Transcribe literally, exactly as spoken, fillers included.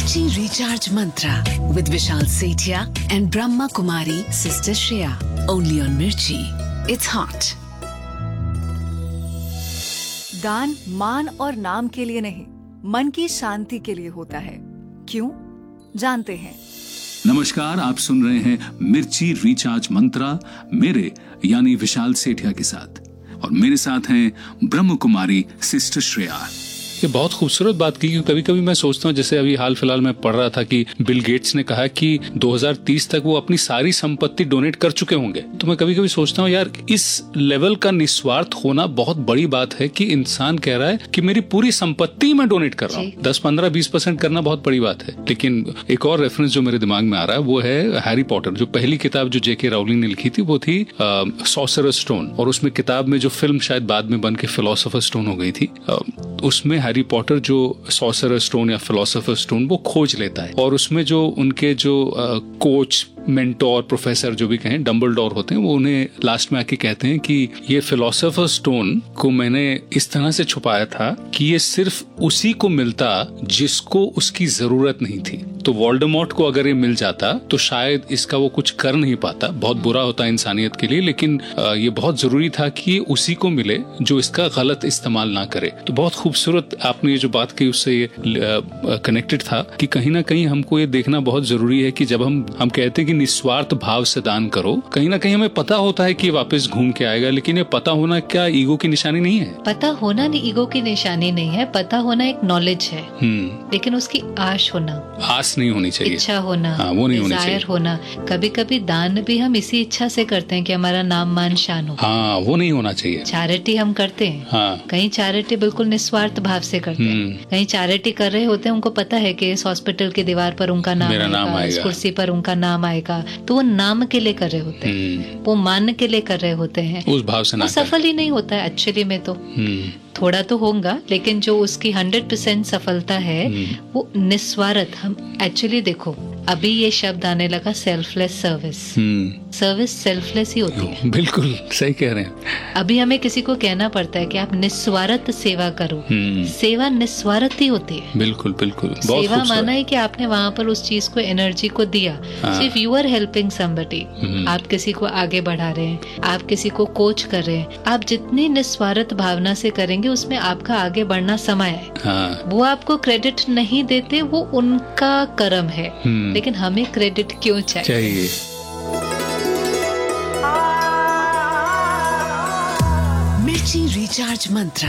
Mirchi Recharge Mantra with Vishal Sethia and Brahma Kumari Sister Shreya. Only on Mirchi. It's hot. दान मान और नाम के लिए नहीं, मन की शांति के लिए होता है। क्यों? जानते हैं। नमस्कार, आप सुन रहे हैं मिर्ची रिचार्ज मंत्रा मेरे यानी विशाल सेठिया के साथ, और मेरे साथ हैं ब्रह्म कुमारी सिस्टर श्रेया। ये बहुत खूबसूरत बात की, क्योंकि कभी कभी मैं सोचता हूँ, जैसे अभी हाल फिलहाल में पढ़ रहा था कि बिल गेट्स ने कहा कि दो हज़ार तीस तक वो अपनी सारी संपत्ति डोनेट कर चुके होंगे। तो मैं कभी कभी सोचता हूँ यार, इस लेवल का निस्वार्थ होना बहुत बड़ी बात है कि इंसान कह रहा है कि मेरी पूरी संपत्ति मैं डोनेट कर रहा हूँ। दस पंद्रह बीस परसेंट करना बहुत बड़ी बात है। लेकिन एक और रेफरेंस जो मेरे दिमाग में आ रहा है वो है हैरी पॉटर। जो पहली किताब जो जेके राउलिंग ने लिखी थी वो थी सॉर्सरर स्टोन, और उसमें किताब में जो फिल्म शायद बाद में बन के फिलोसोफर स्टोन हो गई थी, उसमें हैरी पॉटर जो सॉर्सरर स्टोन या फिलोसोफर स्टोन वो खोज लेता है, और उसमें जो उनके जो कोच मेंटोर प्रोफेसर जो भी कहें डम्बलडोर होते हैं, वो उन्हें लास्ट में आके कहते हैं कि ये फिलोसोफर स्टोन को मैंने इस तरह से छुपाया था कि ये सिर्फ उसी को मिलता जिसको उसकी जरूरत नहीं थी। तो वोल्डेमॉर्ट को अगर ये मिल जाता तो शायद इसका वो कुछ कर नहीं पाता, बहुत बुरा होता इंसानियत के लिए, लेकिन ये बहुत जरूरी था कि ये उसी को मिले जो इसका गलत इस्तेमाल ना करे। तो बहुत खूबसूरत आपने ये जो बात कही उससे ये कनेक्टेड था कि कहीं ना कहीं हमको ये देखना बहुत जरूरी है कि जब हम हम कहते हैं कि निस्वार्थ भाव से दान करो, कहीं ना कहीं हमें पता होता है कि वापस घूम के आएगा, लेकिन ये पता होना क्या ईगो की निशानी नहीं है? पता होना नहीं ईगो की निशानी नहीं है, पता होना एक नॉलेज है, लेकिन उसकी आश होना, आस नहीं होनी चाहिए, इच्छा होना, हाँ, वो नहीं होनी चाहिए होना। कभी कभी दान भी हम इसी इच्छा से करते हैं कि हमारा नाम मान शान हो, हाँ, वो नहीं होना चाहिए। चैरिटी हम करते हैं, हाँ। कहीं चैरिटी बिल्कुल निस्वार्थ भाव से करते हैं, कहीं चैरिटी कर रहे होते हैं, उनको पता है कि इस हॉस्पिटल की दीवार पर उनका नाम आएगा, इस कुर्सी पर उनका नाम आएगा, तो वो नाम के लिए कर रहे होते हैं, वो मान के लिए कर रहे होते हैं, उस भाव से ना सफल ही नहीं होता है एक्चुअली में। तो थोड़ा तो होगा, लेकिन जो उसकी हंड्रेड परसेंट सफलता है वो निस्वार्थ। हम एक्चुअली देखो, अभी ये शब्द आने लगा सेल्फलेस सर्विस। सर्विस सेल्फलेस ही होती है। बिल्कुल सही कह रहे हैं। अभी हमें किसी को कहना पड़ता है कि आप निस्वार्थ सेवा करो। सेवा निस्वार्थ ही होती है। बिल्कुल बिल्कुल। सेवा माना है कि आपने वहाँ पर उस चीज को एनर्जी को दिया, सिर्फ यू आर हेल्पिंग समबडी। आप किसी को आगे बढ़ा रहे हैं, आप किसी को कोच कर रहे हैं। आप जितनी निस्वार्थ भावना से करेंगे उसमें आपका आगे बढ़ना समय है। हाँ। वो आपको क्रेडिट नहीं देते, वो उनका कर्म है, लेकिन हमें क्रेडिट क्यों चाहिए? चाहिए। Mirchi Recharge Mantra